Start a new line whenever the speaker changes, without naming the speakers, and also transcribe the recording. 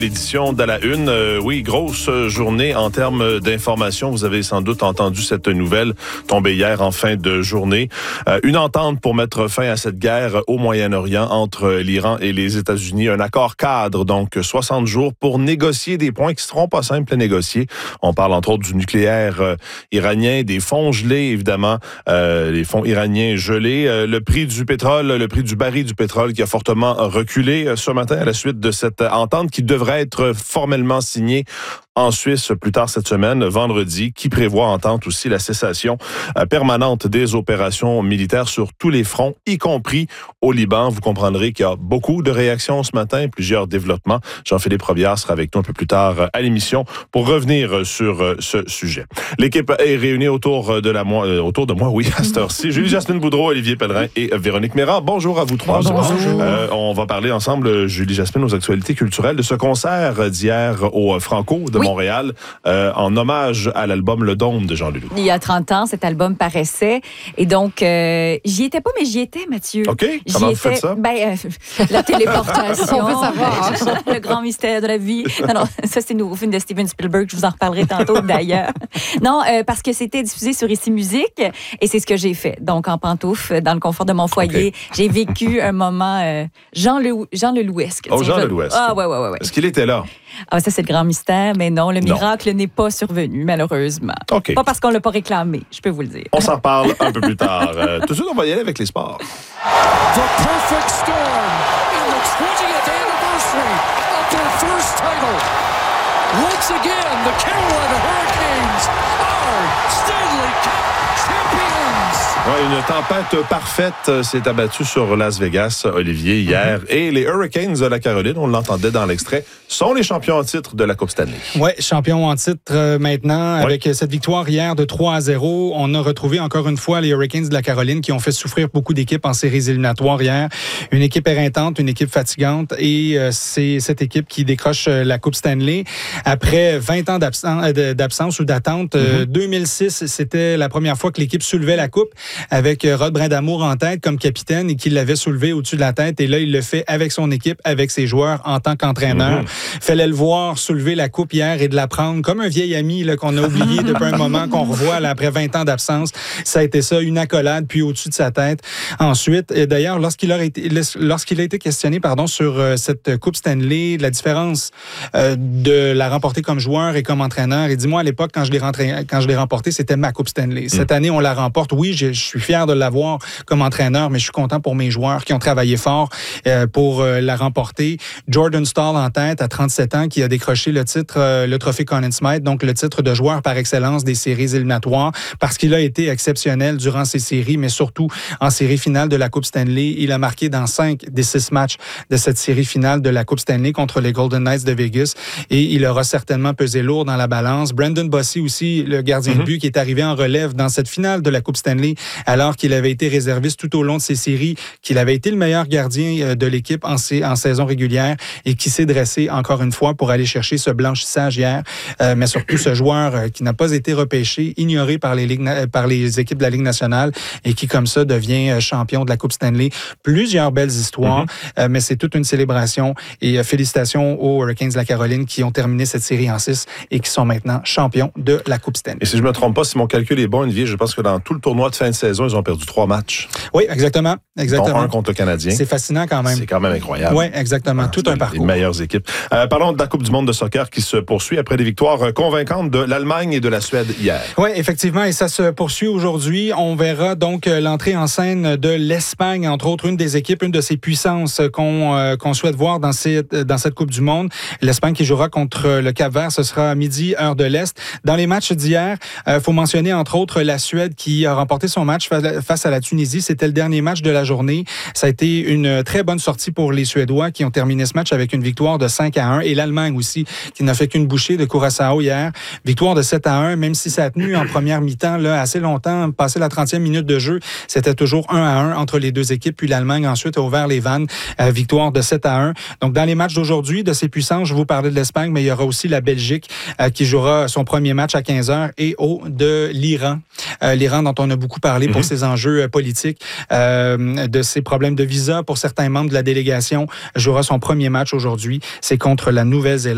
L'édition de la Une, oui, grosse journée en termes d'information. Vous avez sans doute entendu cette nouvelle tombée hier en fin de journée. Une entente pour mettre fin à cette guerre au Moyen-Orient entre l'Iran et les États-Unis. Un accord cadre, donc 60 jours pour négocier des points qui ne seront pas simples à négocier. On parle entre autres du nucléaire iranien, des fonds gelés, évidemment, les fonds iraniens gelés. Le prix du pétrole, le prix du baril du pétrole qui a fortement reculé ce matin à la suite de cette entente qui devrait être formellement signé en Suisse plus tard cette semaine, vendredi, qui prévoit entente aussi la cessation permanente des opérations militaires sur tous les fronts, y compris au Liban. Vous comprendrez qu'il y a beaucoup de réactions ce matin, plusieurs développements. Jean-Philippe Robillard sera avec nous un peu plus tard à l'émission pour revenir sur ce sujet. L'équipe est réunie autour de moi, oui, à cette heure-ci. Julie-Jasmine Boudreau, Olivier Pellerin et Véronique Méran. Bonjour à vous trois.
Bonjour.
On va parler ensemble, Julie-Jasmine, aux actualités culturelles de ce concert d'hier au Franco de Montréal, en hommage à l'album Le Dôme de Jean Leloup.
Il y a 30 ans, cet album paraissait. Et donc, j'y étais pas, mais j'y étais, Mathieu.
OK. Comment vous faites ça?
La téléportation.
On veut savoir.
Le grand mystère de la vie. Non, ça, c'est le nouveau film de Steven Spielberg. Je vous en reparlerai tantôt, d'ailleurs. Non, parce que c'était diffusé sur Ici Musique. Et c'est ce que j'ai fait. Donc, en pantoufle, dans le confort de mon foyer, j'ai vécu un moment Jean Lelouesque.
Oh, Jean Lelouesque.
Ah, ouais.
Est-ce qu'il était là?
Ah, ça, c'est le grand mystère, mais non, le miracle n'est pas survenu, malheureusement.
OK.
Pas parce qu'on ne l'a pas réclamé, je peux vous le dire.
On s'en parle un peu plus tard. Tout de suite, on va y aller avec les sports.
The perfect storm in the 20th anniversary of their first title. Once again, the Carolina Hurricanes are Stanley Cup champions.
Ouais, une tempête parfaite s'est abattue sur Las Vegas, Olivier, hier. Et les Hurricanes de la Caroline, on l'entendait dans l'extrait, sont les champions en titre de la Coupe Stanley.
Oui, champions en titre maintenant. Avec cette victoire hier de 3-0, on a retrouvé encore une fois les Hurricanes de la Caroline qui ont fait souffrir beaucoup d'équipes en séries éliminatoires hier. Une équipe éreintante, une équipe fatigante. Et c'est cette équipe qui décroche la Coupe Stanley. Après 20 ans d'absence ou d'attente, 2006, c'était la première fois que l'équipe soulevait la Coupe, avec Rod Brindamour en tête comme capitaine et qu'il l'avait soulevé au-dessus de la tête. Et là, il le fait avec son équipe, avec ses joueurs en tant qu'entraîneur. Fallait le voir soulever la coupe hier et de la prendre comme un vieil ami là, qu'on a oublié depuis un moment, qu'on revoit là, après 20 ans d'absence. Ça a été ça, une accolade, puis au-dessus de sa tête. Ensuite, et d'ailleurs, lorsqu'il a été questionné sur cette Coupe Stanley, la différence de la remporter comme joueur et comme entraîneur, il dit, moi, à l'époque, quand je l'ai remportée, c'était ma Coupe Stanley. Cette année, on la remporte. Oui, je suis fier de l'avoir comme entraîneur, mais je suis content pour mes joueurs qui ont travaillé fort pour la remporter. Jordan Staal en tête, à 37 ans, qui a décroché le titre, le trophée Conn Smythe, donc le titre de joueur par excellence des séries éliminatoires, parce qu'il a été exceptionnel durant ces séries, mais surtout en série finale de la Coupe Stanley. Il a marqué dans 5 des 6 matchs de cette série finale de la Coupe Stanley contre les Golden Knights de Vegas, et il aura certainement pesé lourd dans la balance. Brandon Bossy aussi, le gardien de but, qui est arrivé en relève dans cette finale de la Coupe Stanley, alors qu'il avait été réserviste tout au long de ces séries, qu'il avait été le meilleur gardien de l'équipe en saison régulière et qui s'est dressé encore une fois pour aller chercher ce blanchissage hier, mais surtout ce joueur qui n'a pas été repêché, ignoré par les équipes de la Ligue nationale et qui comme ça devient champion de la Coupe Stanley. Plusieurs belles histoires, mais c'est toute une célébration et félicitations aux Hurricanes de la Caroline qui ont terminé cette série en 6 et qui sont maintenant champions de la Coupe Stanley.
Et si je me trompe pas, si mon calcul est bon, Olivier, je pense que dans tout le tournoi de fin de saison, ils ont perdu 3 matchs.
Oui, exactement.
Dont un contre le Canadien.
C'est fascinant quand même.
C'est quand même incroyable.
Oui, exactement. Tout un parcours.
Les meilleures équipes. Parlons de la Coupe du monde de soccer qui se poursuit après des victoires convaincantes de l'Allemagne et de la Suède hier.
Oui, effectivement, et ça se poursuit aujourd'hui. On verra donc l'entrée en scène de l'Espagne, entre autres, une des équipes, une de ces puissances qu'on souhaite voir dans cette Coupe du monde. L'Espagne qui jouera contre le Cap-Vert, ce sera à midi, heure de l'Est. Dans les matchs d'hier, faut mentionner entre autres la Suède qui a remporté son match face à la Tunisie. C'était le dernier match de la journée. Ça a été une très bonne sortie pour les Suédois qui ont terminé ce match avec une victoire de 5-1 et l'Allemagne aussi qui n'a fait qu'une bouchée de Curaçao hier. Victoire de 7-1, même si ça a tenu en première mi-temps là, assez longtemps, passé la 30e minute de jeu, c'était toujours 1-1 entre les deux équipes, puis l'Allemagne ensuite a ouvert les vannes, victoire de 7-1. Donc dans les matchs d'aujourd'hui, de ces puissances, je vous parlais de l'Espagne, mais il y aura aussi la Belgique qui jouera son premier match à 15h et de l'Iran. L'Iran dont on a beaucoup parlé pour ses enjeux politiques, de ses problèmes de visa pour certains membres de la délégation, jouera son premier match aujourd'hui. C'est contre la Nouvelle-Zélande.